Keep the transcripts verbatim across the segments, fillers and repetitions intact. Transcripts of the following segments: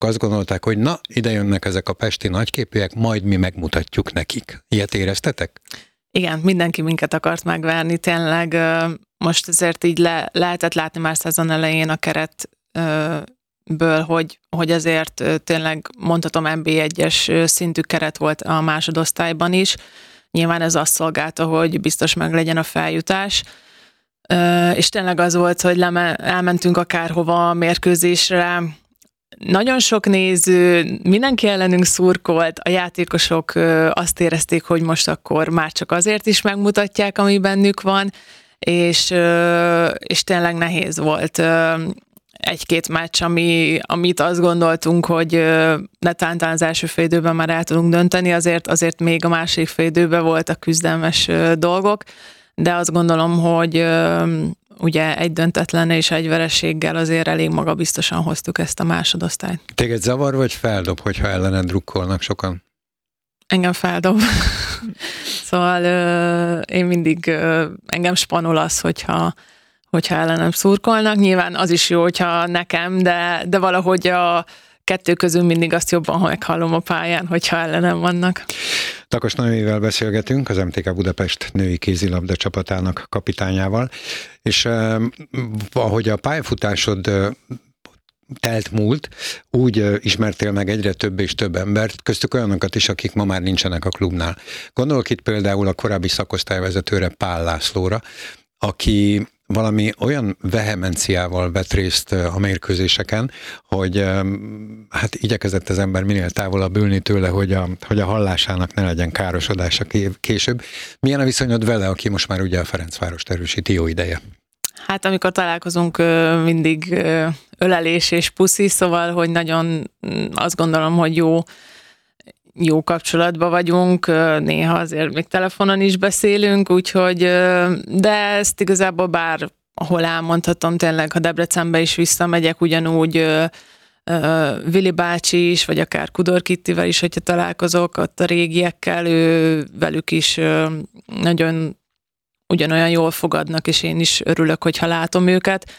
azt gondolták, hogy na, ide jönnek ezek a pesti nagyképűek, majd mi megmutatjuk nekik. Ilyet éreztetek? Igen, mindenki minket akart megverni, tényleg most azért így le, lehetett látni már szezon elején a keretből, hogy, hogy azért tényleg mondhatom en bé egyes szintű keret volt a másodosztályban is. Nyilván ez azt szolgálta, hogy biztos meg legyen a feljutás. És tényleg az volt, hogy leme, elmentünk akárhova a mérkőzésre, nagyon sok néző, mindenki ellenünk szurkolt, a játékosok azt érezték, hogy most akkor már csak azért is megmutatják, ami bennük van, és, és tényleg nehéz volt egy-két meccs, ami, amit azt gondoltunk, hogy netán az első fél időben már el tudunk dönteni, azért, azért még a második fél időben voltak küzdelmes dolgok, de azt gondolom, hogy ugye egy döntetlen és egy vereséggel azért elég magabiztosan hoztuk ezt a másodosztályt. Téged zavar vagy feldob, hogyha ellened drukkolnak sokan? Engem feldob. Szóval én mindig, engem spanol az, hogyha, hogyha ellenem szurkolnak. Nyilván az is jó, hogyha nekem, de, de valahogy a kettő közül mindig azt jobban meghallom a pályán, hogyha ellenem vannak. Takas Noémivel beszélgetünk, az em té ká Budapest női kézilabda csapatának kapitányával, és eh, ahogy a pályafutásod eh, telt múlt, úgy eh, ismertél meg egyre több és több embert, köztük olyanokat is, akik ma már nincsenek a klubnál. Gondolok itt például a korábbi szakosztályvezetőre, Pál Lászlóra, aki valami olyan vehemenciával vett részt a mérkőzéseken, hogy hát igyekezett az ember minél távolabb ülni tőle, hogy a, hogy a hallásának ne legyen károsodása később. Milyen a viszonyod vele, aki most már ugye a Ferencvárost erősíti jó ideje? Hát amikor találkozunk, mindig ölelés és puszi, szóval, hogy nagyon azt gondolom, hogy jó jó kapcsolatban vagyunk, néha azért még telefonon is beszélünk, úgyhogy, de ezt igazából bár ahol elmondhatom, tényleg, ha Debrecenbe is visszamegyek, ugyanúgy Vili bácsi is, vagy akár Kudor Kittivel is, hogyha találkozok ott a régiekkel, ő velük is nagyon ugyanolyan jól fogadnak, és én is örülök, hogyha látom őket.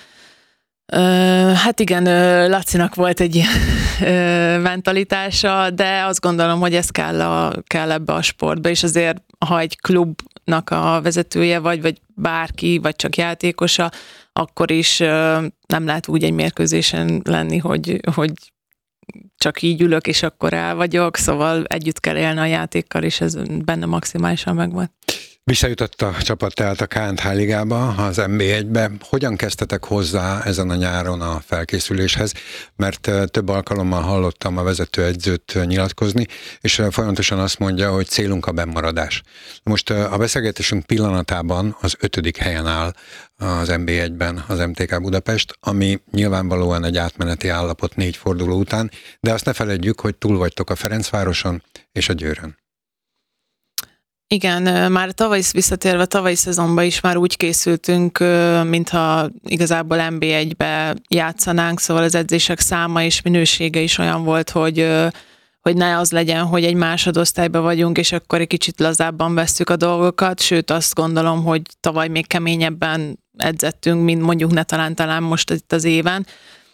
Hát igen, Lacinak volt egy ilyen mentalitása, de azt gondolom, hogy ez kell, a, kell ebbe a sportba, és azért, ha egy klubnak a vezetője vagy, vagy bárki, vagy csak játékosa, akkor is nem lehet úgy egy mérkőzésen lenni, hogy, hogy csak így ülök, és akkor el vagyok, szóval együtt kell élni a játékkal, és ez benne maximálisan megvan. Visszajutott a csapat tehát a ká en há ligába, az em bé egybe. Hogyan kezdtetek hozzá ezen a nyáron a felkészüléshez? Mert több alkalommal hallottam a vezetőedzőt nyilatkozni, és folyamatosan azt mondja, hogy célunk a bennmaradás. Most a beszélgetésünk pillanatában az ötödik helyen áll az em bé egyben az em té ká Budapest, ami nyilvánvalóan egy átmeneti állapot négy forduló után, de azt ne feledjük, hogy túl vagytok a Ferencvároson és a Győrön. Igen, már tavaly visszatérve, tavalyi szezonban is már úgy készültünk, mintha igazából em bé egybe játszanánk, szóval az edzések száma és minősége is olyan volt, hogy, hogy ne az legyen, hogy egy másodosztályban vagyunk, és akkor egy kicsit lazábban vesszük a dolgokat, sőt azt gondolom, hogy tavaly még keményebben edzettünk, mint mondjuk ne talán, talán most itt az éven.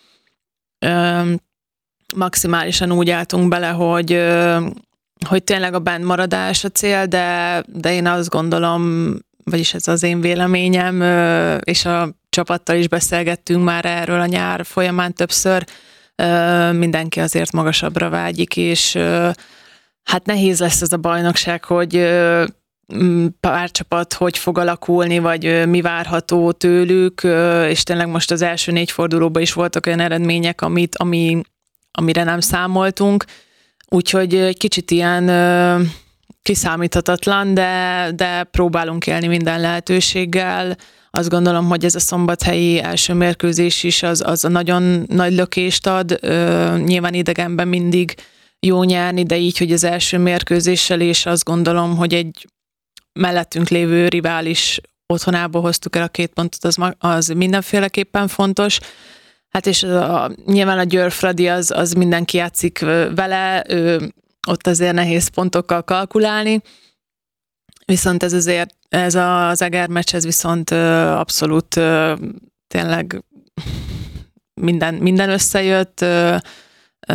Maximálisan úgy álltunk bele, hogy hogy tényleg a bennmaradás a cél, de, de én azt gondolom, vagyis ez az én véleményem, és a csapattal is beszélgettünk már erről a nyár folyamán többször, mindenki azért magasabbra vágyik, és hát nehéz lesz ez a bajnokság, hogy pár csapat hogy fog alakulni, vagy mi várható tőlük, és tényleg most az első négy fordulóban is voltak olyan eredmények, amit, ami, amire nem számoltunk, úgyhogy egy kicsit ilyen ö, kiszámíthatatlan, de, de próbálunk élni minden lehetőséggel. Azt gondolom, hogy ez a szombathelyi első mérkőzés is az, az a nagyon nagy lökést ad. Ö, nyilván idegenben mindig jó nyerni, de így, hogy az első mérkőzéssel, és azt gondolom, hogy egy mellettünk lévő rivális otthonából hoztuk el a két pontot, az, az mindenféleképpen fontos. Hát és a, nyilván a Győr Fradi az, az mindenki játszik vele, ő, ott azért nehéz pontokkal kalkulálni, viszont ez azért, ez az Eger meccs, ez viszont abszolút tényleg minden, minden összejött,